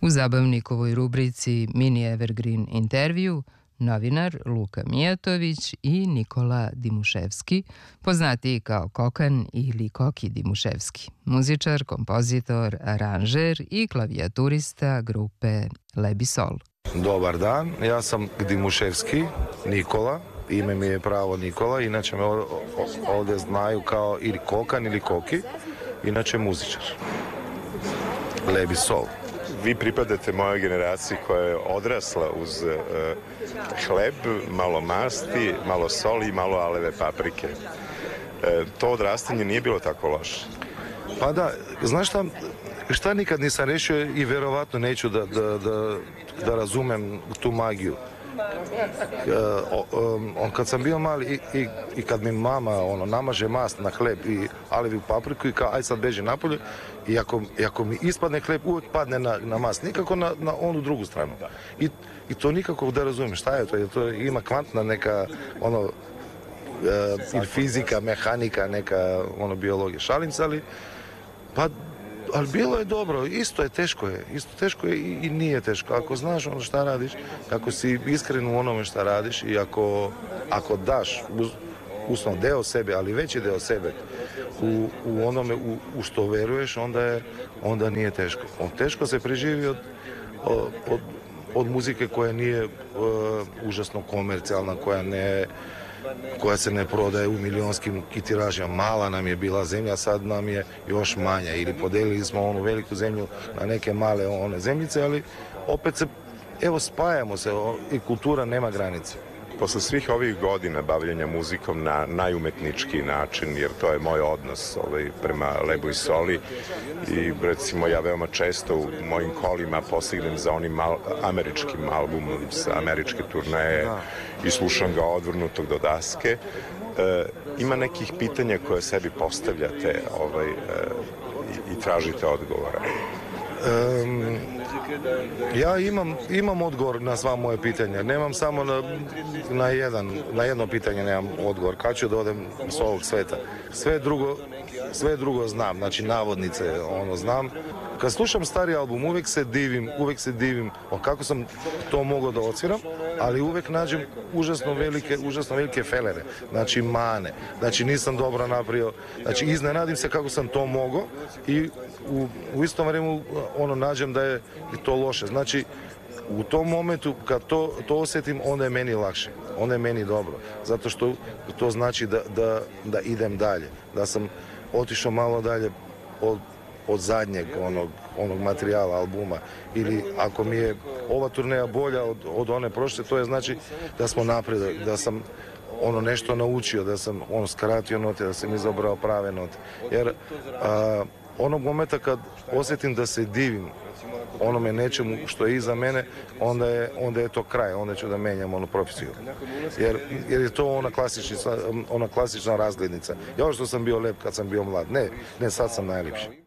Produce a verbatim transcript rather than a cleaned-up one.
U zabavnikovoj rubrici Mini Evergreen intervju novinar Luka Mijatović i Nikola Dimuševski, poznatiji kao Kokan ili Koki Dimuševski, muzičar, kompozitor, aranžer i klavijaturista grupe Lebi Sol. Dobar dan, ja sam Dimuševski, Nikola, ime mi je pravo Nikola, inače me ovdje znaju kao ili Kokan ili Koki, inače muzičar. Lebi Sol. Vi pripadate mojoj generaciji koja je odrasla uz uh, hleb, malo masti, malo soli i malo aleve paprike. E, to odrastanje nije bilo tako loše. Pa da, znaš šta, šta nikad nisam rešio i verovatno neću da, da, da, da razumem tu magiju. Uh, um, kad sam bio mali i, i, i kad mi mama ono, namaže mast na hleb i alevi papriku i kao aj sad beži napolje i ako, i ako mi ispadne hleb uvijek padne na, na mast, nikako na, na onu drugu stranu. I, i to nikako da razumem šta je to, to ima kvantna neka ono, uh, ili fizika, mehanika, neka ono, biologija. Šalim se, ali pa ali bilo je dobro, isto je teško je, isto teško je i, i nije teško. Ako znaš ono šta radiš, ako si iskren u onome šta radiš i ako, ako daš uslovno deo sebe, ali veći deo sebe u, u onome u, u što veruješ, onda, je, onda nije teško. On teško se preživi od, od, od muzike koja nije uh, užasno komercijalna, koja ne koja se ne prodaje u milionskim tiražima. Mala nam je bila zemlja, sad nam je još manja. Ili podelili smo onu veliku zemlju na neke male one zemljice, ali opet se, evo, spajamo se i kultura nema granice. Posle svih ovih godina bavljenja muzikom na najumetnički način, jer to je moj odnos ovaj, prema Lebu i Soli i recimo ja veoma često u mojim kolima postignem za onim al američkim albumom sa američke turneje da. I slušam ga odvrnutog do daske. E, ima nekih pitanja koje sebi postavljate ovaj, e, i, i tražite odgovore. Um, ja imam, imam odgovor na sva moje pitanja. Nemam samo na, na, jedan, na jedno pitanje nemam odgovor. Kad ću da odem s ovog sveta? Sve drugo, sve drugo znam, znači navodnice ono znam. Kad slušam stari album uvijek se divim, uvijek se divim o kako sam to mogao da odsviram, ali uvijek nađem užasno velike, užasno velike felere, znači mane, znači nisam dobro napravio, znači iznenadim se kako sam to mogao i u, u istom vremenu ono nađem da je to loše. Znači u tom momentu kad to, to osjetim, onda je meni lakše, onda je meni dobro, zato što to znači da, da, da idem dalje, da sam otišao malo dalje od od zadnjeg onog, onog materijala, albuma, ili ako mi je ova turneja bolja od, od one prošle, to je znači da smo napredali, da sam ono nešto naučio, da sam ono skratio note, da sam izabrao prave note. Jer a, onog momenta kad osjetim da se divim onome nečemu što je iza mene, onda je, onda je to kraj, onda ću da menjam onu profesiju. Jer, jer je to ona klasična, ona klasična razglednica. Ja što sam bio lep kad sam bio mlad, ne, ne sad sam najljepši.